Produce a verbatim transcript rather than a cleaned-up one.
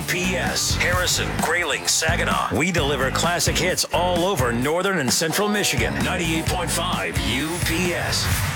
U P S. Harrison, Grayling, Saginaw. We deliver classic hits all over northern and central Michigan. ninety-eight point five U P S.